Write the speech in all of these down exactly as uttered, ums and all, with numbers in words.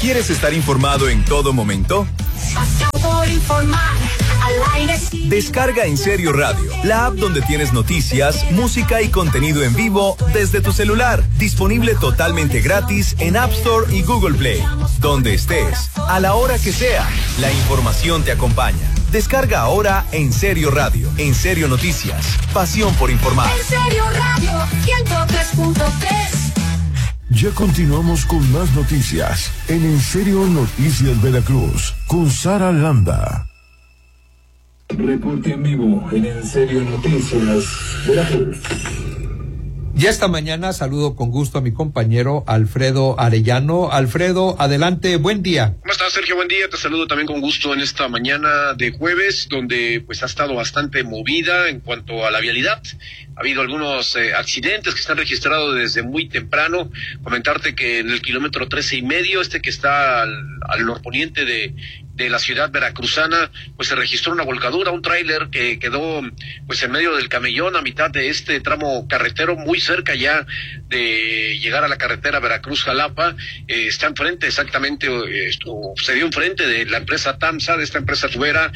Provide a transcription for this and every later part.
¿Quieres estar informado en todo momento? Descarga En Serio Radio, la app donde tienes noticias, música y contenido en vivo desde tu celular. Disponible totalmente gratis en App Store y Google Play. Donde estés, a la hora que sea, la información te acompaña. Descarga ahora En Serio Radio, En Serio Noticias, pasión por informar. En Serio Radio, ciento tres punto tres. Ya continuamos con más noticias en En Serio Noticias Veracruz con Sara Landa. Reporte en vivo en En Serio Noticias Veracruz. Y esta mañana saludo con gusto a mi compañero Alfredo Arellano. Alfredo, adelante, buen día. ¿Cómo estás, Sergio? Buen día, te saludo también con gusto en esta mañana de jueves, donde pues ha estado bastante movida en cuanto a la vialidad. Ha habido algunos eh, accidentes que están registrados desde muy temprano. Comentarte que en el kilómetro trece y medio, este que está al, al norponiente de de la ciudad veracruzana, pues se registró una volcadura, un tráiler que quedó pues en medio del camellón a mitad de este tramo carretero, muy cerca ya de llegar a la carretera Veracruz-Jalapa. Eh, está enfrente exactamente, eh, se dio enfrente de la empresa TAMSA, de esta empresa tubera,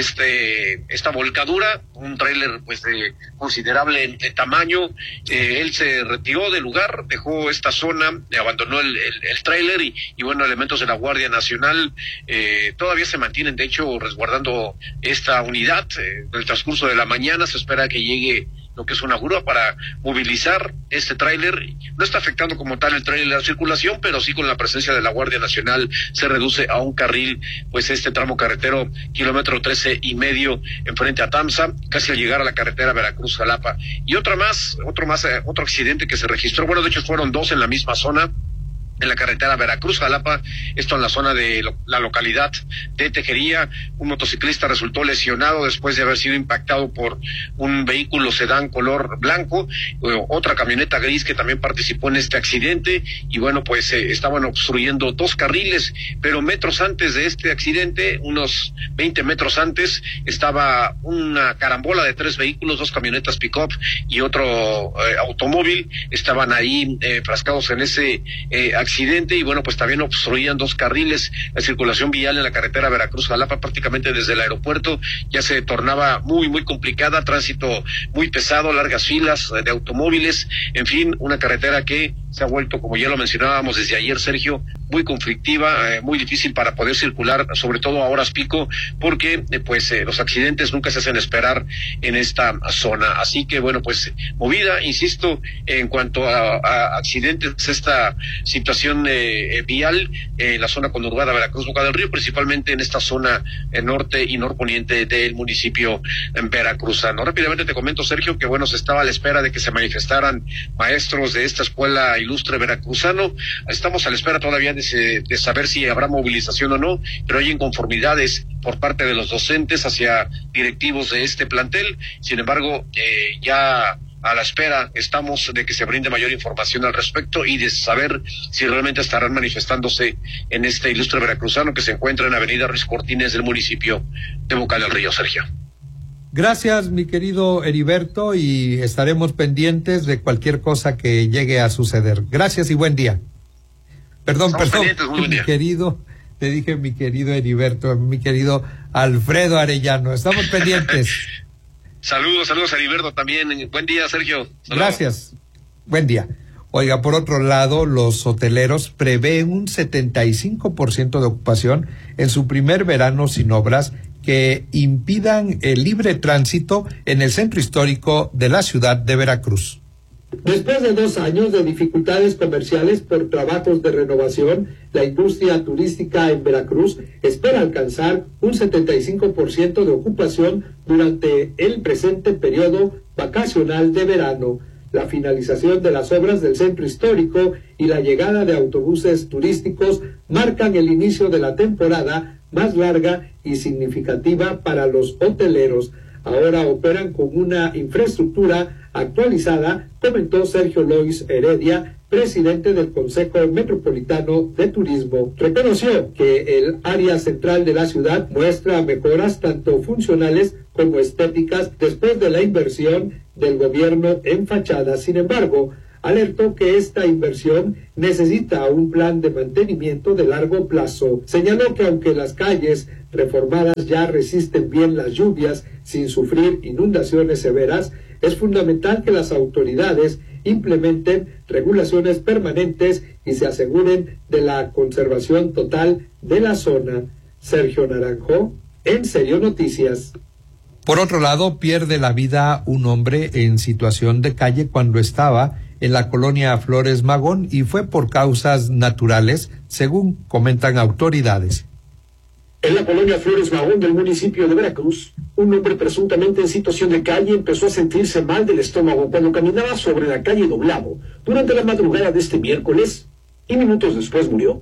este, esta volcadura, un tráiler pues de considerable de tamaño. Eh, él se retiró del lugar, dejó esta zona, abandonó el, el, el tráiler y, y bueno, elementos de la Guardia Nacional eh, todavía se mantienen, de hecho, resguardando esta unidad. Eh, en el transcurso de la mañana se espera que llegue lo que es una grúa para movilizar este tráiler. No está afectando como tal el tráiler la circulación, pero sí con la presencia de la Guardia Nacional se reduce a un carril, pues este tramo carretero, kilómetro trece y medio, enfrente a TAMSA, casi al llegar a la carretera Veracruz-Jalapa. Y otra más, otro más, eh, otro accidente que se registró, bueno, de hecho fueron dos en la misma zona, en la carretera Veracruz-Jalapa, esto en la zona de lo, la localidad de Tejería. Un motociclista resultó lesionado después de haber sido impactado por un vehículo sedán color blanco, eh, otra camioneta gris que también participó en este accidente, y bueno, pues eh, estaban obstruyendo dos carriles, pero metros antes de este accidente, unos veinte metros antes, estaba una carambola de tres vehículos, dos camionetas pick-up y otro eh, automóvil, estaban ahí eh, frascados en ese eh, accidente, y bueno, pues también obstruían dos carriles. La circulación vial en la carretera Veracruz-Jalapa, prácticamente desde el aeropuerto, ya se tornaba muy, muy complicada, tránsito muy pesado, largas filas de automóviles, en fin, una carretera que se ha vuelto, como ya lo mencionábamos desde ayer, Sergio, muy conflictiva, eh, muy difícil para poder circular, sobre todo a horas pico, porque eh, pues eh, los accidentes nunca se hacen esperar en esta zona. Así que bueno, pues movida, insisto, en cuanto a, a accidentes, esta situación eh, vial en eh, la zona conurbada Veracruz-Boca del Río, principalmente en esta zona eh, norte y norponiente del municipio en veracruzano. Rápidamente te comento, Sergio, que bueno, se estaba a la espera de que se manifestaran maestros de esta escuela ilustre veracruzano. Estamos a la espera todavía de, de saber si habrá movilización o no, pero hay inconformidades por parte de los docentes hacia directivos de este plantel. Sin embargo, eh, ya a la espera estamos de que se brinde mayor información al respecto y de saber si realmente estarán manifestándose en este ilustre veracruzano que se encuentra en Avenida Ruiz Cortines del municipio de Boca del Río, Sergio. Gracias, mi querido Heriberto, y estaremos pendientes de cualquier cosa que llegue a suceder. Gracias y buen día. Perdón, Estamos perdón, muy buen día. Mi querido, te dije mi querido Heriberto, mi querido Alfredo Arellano. Estamos pendientes. Saludos, saludos a Heriberto también. Buen día, Sergio. Saludos. Gracias. Buen día. Oiga, por otro lado, los hoteleros prevén un setenta y cinco por ciento de ocupación en su primer verano sin obras que impidan el libre tránsito en el centro histórico de la ciudad de Veracruz. Después de dos años de dificultades comerciales por trabajos de renovación, la industria turística en Veracruz espera alcanzar un setenta y cinco por ciento de ocupación durante el presente periodo vacacional de verano. La finalización de las obras del centro histórico y la llegada de autobuses turísticos marcan el inicio de la temporada más larga y significativa para los hoteleros. Ahora operan con una infraestructura actualizada, comentó Sergio Lois Heredia, presidente del Consejo Metropolitano de Turismo. Reconoció que el área central de la ciudad muestra mejoras tanto funcionales como estéticas después de la inversión del gobierno en fachadas. Sin embargo, alertó que esta inversión necesita un plan de mantenimiento de largo plazo. Señaló que aunque las calles reformadas ya resisten bien las lluvias sin sufrir inundaciones severas, es fundamental que las autoridades implementen regulaciones permanentes y se aseguren de la conservación total de la zona. Sergio Naranjo, En Serio Noticias. Por otro lado, pierde la vida un hombre en situación de calle cuando estaba en la colonia Flores Magón y fue por causas naturales, según comentan autoridades. En la colonia Flores Magón del municipio de Veracruz, un hombre presuntamente en situación de calle empezó a sentirse mal del estómago cuando caminaba sobre la calle Doblado durante la madrugada de este miércoles y minutos después murió.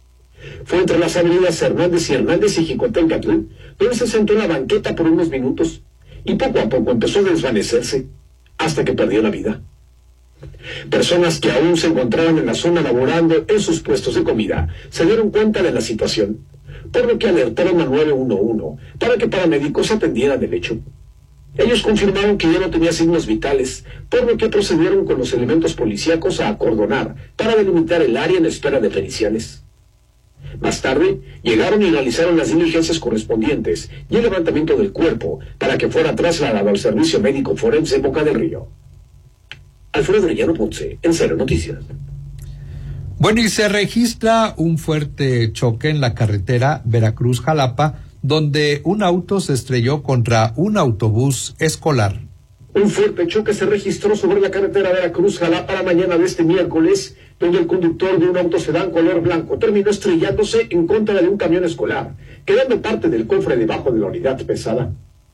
Fue entre las avenidas Hernández y Hernández y Jicotencatl, donde se sentó en la banqueta por unos minutos y poco a poco empezó a desvanecerse hasta que perdió la vida. Personas que aún se encontraban en la zona laborando en sus puestos de comida se dieron cuenta de la situación, por lo que alertaron a nueve uno uno para que paramédicos atendieran el hecho. Ellos confirmaron que ya no tenía signos vitales, por lo que procedieron con los elementos policíacos a acordonar para delimitar el área en espera de periciales. Más tarde, llegaron y realizaron las diligencias correspondientes y el levantamiento del cuerpo para que fuera trasladado al Servicio Médico Forense Boca del Río. Alfredo Arellano Ponce, En Serio Noticias. Bueno, y se registra un fuerte choque en la carretera Veracruz-Jalapa, donde un auto se estrelló contra un autobús escolar. Un fuerte choque se registró sobre la carretera Veracruz-Jalapa la mañana de este miércoles, donde el conductor de un auto sedán color blanco terminó estrellándose en contra de un camión escolar, quedando parte del cofre debajo de la unidad pesada.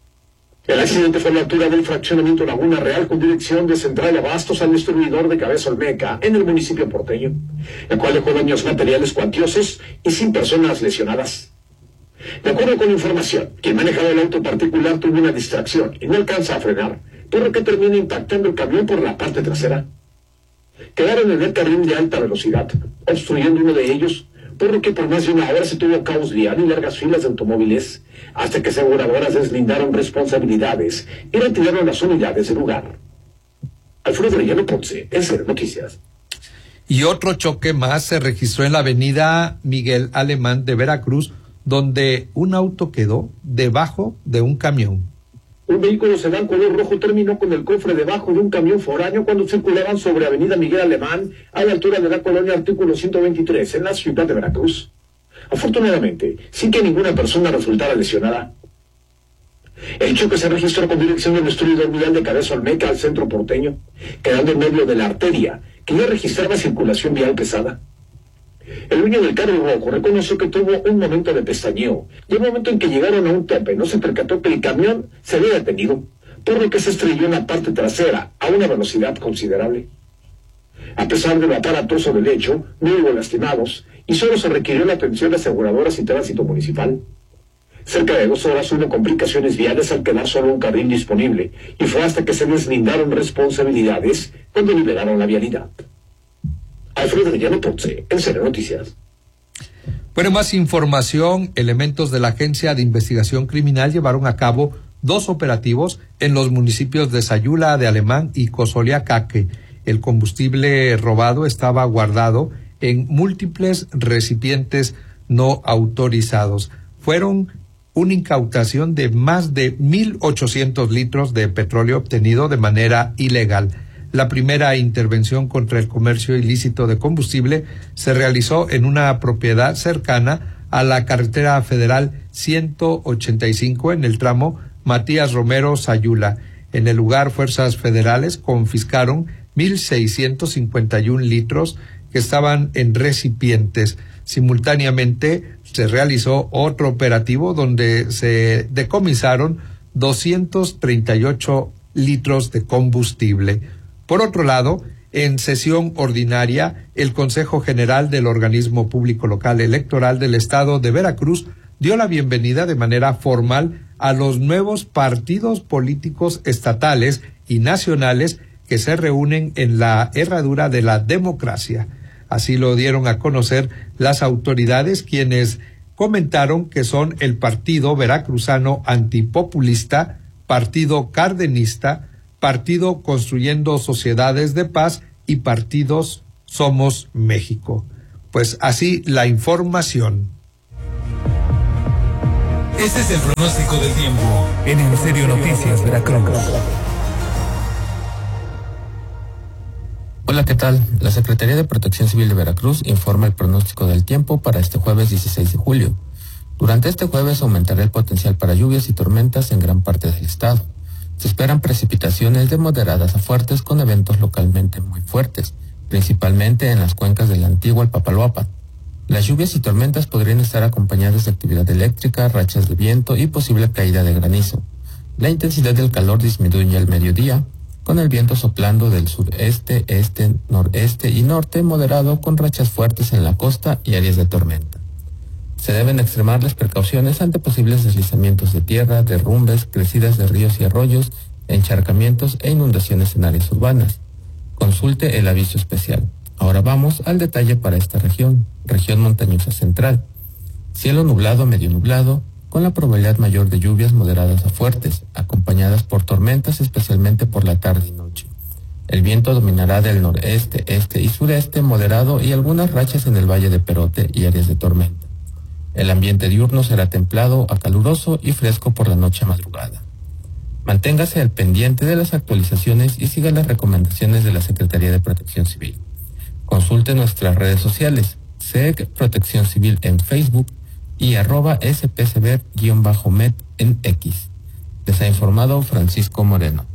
El accidente fue a la altura del fraccionamiento Laguna Real con dirección de Central Abastos al distribuidor de Cabeza Olmeca, en el municipio porteño, el cual dejó daños materiales cuantiosos y sin personas lesionadas. De acuerdo con la información, quien manejaba el auto particular tuvo una distracción y no alcanza a frenar, por lo que termina impactando el camión por la parte trasera. Quedaron en el carril de alta velocidad, obstruyendo uno de ellos, por lo que por más de una hora se tuvo caos vial y largas filas de automóviles, hasta que aseguradoras deslindaron responsabilidades y retiraron las unidades del lugar. Alfredo Arellano Ponce, En Serio Noticias. Y otro choque más se registró en la avenida Miguel Alemán de Veracruz, donde un auto quedó debajo de un camión. Un vehículo sedán color rojo terminó con el cofre debajo de un camión foráneo cuando circulaban sobre avenida Miguel Alemán, a la altura de la colonia Artículo ciento veintitrés, en la ciudad de Veracruz. Afortunadamente, sin que ninguna persona resultara lesionada. El choque se registró con dirección del distribuidor vial de Cabeza Olmeca al centro porteño, quedando en medio de la arteria, que ya registraba circulación vial pesada. El dueño del carro rojo reconoció que tuvo un momento de pestañeo, y el momento en que llegaron a un tope no se percató que el camión se había detenido, por lo que se estrelló en la parte trasera a una velocidad considerable. A pesar de lo aparatoso del hecho, no hubo lastimados, y solo se requirió la atención de aseguradoras y tránsito municipal. Cerca de dos horas hubo complicaciones viales al quedar solo un carril disponible, y fue hasta que se deslindaron responsabilidades cuando liberaron la vialidad. Alfredo Arellano Ponce, En Serio Noticias. Bueno, más información. Elementos de la Agencia de Investigación Criminal llevaron a cabo dos operativos en los municipios de Sayula de Alemán y Cozoleacaque. El combustible robado estaba guardado en múltiples recipientes no autorizados. Fueron una incautación de más de mil ochocientos litros de petróleo obtenido de manera ilegal. La primera intervención contra el comercio ilícito de combustible se realizó en una propiedad cercana a la carretera federal ciento ochenta y cinco en el tramo Matías Romero Sayula. En el lugar, fuerzas federales confiscaron mil seiscientos cincuenta y un litros que estaban en recipientes. Simultáneamente se realizó otro operativo donde se decomisaron doscientos treinta y ocho litros de combustible. Por otro lado, en sesión ordinaria, el Consejo General del Organismo Público Local Electoral del Estado de Veracruz dio la bienvenida de manera formal a los nuevos partidos políticos estatales y nacionales que se reúnen en la herradura de la democracia. Así lo dieron a conocer las autoridades, quienes comentaron que son el Partido Veracruzano Antipopulista, Partido Cardenista, Partido Construyendo Sociedades de Paz y partidos Somos México. Pues así la información. Este es el pronóstico del tiempo en En Serio Noticias Veracruz. Hola, ¿qué tal? La Secretaría de Protección Civil de Veracruz informa el pronóstico del tiempo para este jueves dieciséis de julio. Durante este jueves aumentará el potencial para lluvias y tormentas en gran parte del estado. Se esperan precipitaciones de moderadas a fuertes con eventos localmente muy fuertes, principalmente en las cuencas del Antiguo al Papaloapan. Las lluvias y tormentas podrían estar acompañadas de actividad eléctrica, rachas de viento y posible caída de granizo. La intensidad del calor disminuye al mediodía, con el viento soplando del sureste, este, noreste y norte moderado con rachas fuertes en la costa y áreas de tormenta. Se deben extremar las precauciones ante posibles deslizamientos de tierra, derrumbes, crecidas de ríos y arroyos, encharcamientos e inundaciones en áreas urbanas. Consulte el aviso especial. Ahora vamos al detalle para esta región, región montañosa central. Cielo nublado a medio nublado, con la probabilidad mayor de lluvias moderadas a fuertes, acompañadas por tormentas especialmente por la tarde y noche. El viento dominará del noreste, este y sureste moderado y algunas rachas en el Valle de Perote y áreas de tormenta. El ambiente diurno será templado a caluroso y fresco por la noche madrugada. Manténgase al pendiente de las actualizaciones y siga las recomendaciones de la Secretaría de Protección Civil. Consulte nuestras redes sociales, S E C Protección Civil en Facebook y arroba S P C B-Med en X. Les ha informado Francisco Moreno.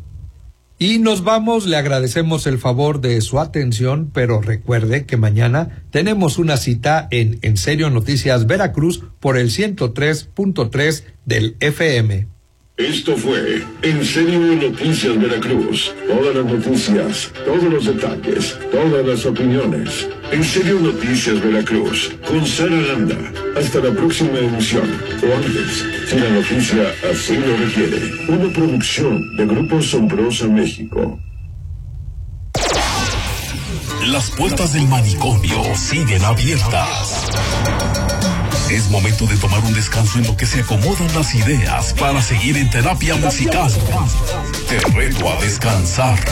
Y nos vamos, le agradecemos el favor de su atención, pero recuerde que mañana tenemos una cita en En Serio Noticias Veracruz por el ciento tres punto tres del F M. Esto fue En Serio Noticias Veracruz. Todas las noticias, todos los detalles, todas las opiniones. En Serio Noticias Veracruz, con Sara Landa. Hasta la próxima emisión. O antes, si la noticia así lo requiere. Una producción de Grupo Sombrosa México. Las puertas del manicomio siguen abiertas. Es momento de tomar un descanso en lo que se acomodan las ideas para seguir en terapia musical. Te reto a descansar.